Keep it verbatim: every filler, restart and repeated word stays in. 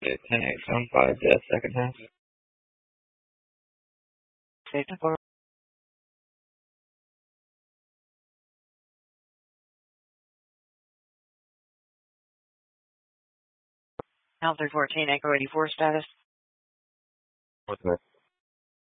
Okay, ten eight seven five, death, second half. Safety four. Now three fourteen, Echo eighty-four status. What's that?